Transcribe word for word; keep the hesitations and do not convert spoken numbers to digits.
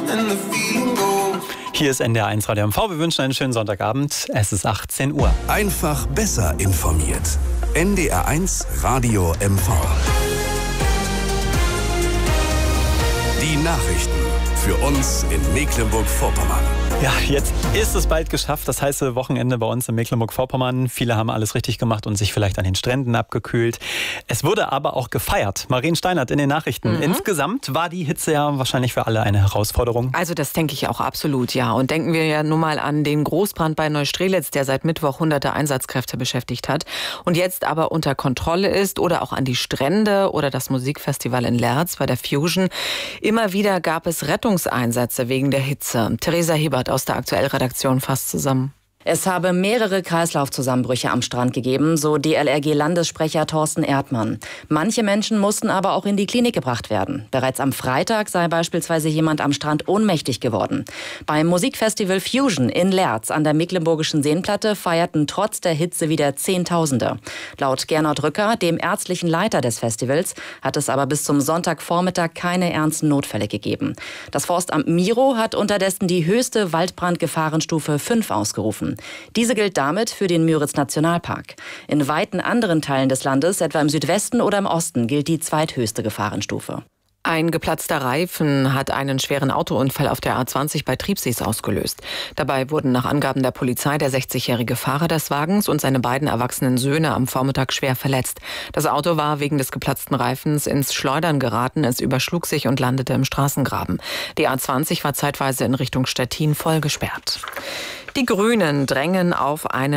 Hier ist N D R eins Radio M V. Wir wünschen einen schönen Sonntagabend. Es ist achtzehn Uhr. Einfach besser informiert. N D R eins Radio M V. Die Nachrichten für uns in Mecklenburg-Vorpommern. Ja, jetzt ist es bald geschafft. Das heiße Wochenende bei uns in Mecklenburg-Vorpommern. Viele haben alles richtig gemacht und sich vielleicht an den Stränden abgekühlt. Es wurde aber auch gefeiert. Marien Steinert in den Nachrichten. Mhm. Insgesamt war die Hitze ja wahrscheinlich für alle eine Herausforderung. Also das denke ich auch absolut, ja. Und denken wir ja nun mal an den Großbrand bei Neustrelitz, der seit Mittwoch hunderte Einsatzkräfte beschäftigt hat und jetzt aber unter Kontrolle ist. Oder auch an die Strände oder das Musikfestival in Lerz bei der Fusion. Immer wieder gab es Rettungseinsätze wegen der Hitze. Theresa Hebert aus der Aktuell-Redaktion fasst zusammen. Es habe mehrere Kreislaufzusammenbrüche am Strand gegeben, so D L R G-Landessprecher Thorsten Erdmann. Manche Menschen mussten aber auch in die Klinik gebracht werden. Bereits am Freitag sei beispielsweise jemand am Strand ohnmächtig geworden. Beim Musikfestival Fusion in Lerz an der Mecklenburgischen Seenplatte feierten trotz der Hitze wieder Zehntausende. Laut Gernot Rücker, dem ärztlichen Leiter des Festivals, hat es aber bis zum Sonntagvormittag keine ernsten Notfälle gegeben. Das Forstamt Miro hat unterdessen die höchste Waldbrandgefahrenstufe fünf ausgerufen. Diese gilt damit für den Müritz-Nationalpark. In weiten anderen Teilen des Landes, etwa im Südwesten oder im Osten, gilt die zweithöchste Gefahrenstufe. Ein geplatzter Reifen hat einen schweren Autounfall auf der A zwanzig bei Triebsees ausgelöst. Dabei wurden nach Angaben der Polizei der sechzigjährige Fahrer des Wagens und seine beiden erwachsenen Söhne am Vormittag schwer verletzt. Das Auto war wegen des geplatzten Reifens ins Schleudern geraten. Es überschlug sich und landete im Straßengraben. Die A zwanzig war zeitweise in Richtung Stettin voll gesperrt. Die Grünen drängen auf eine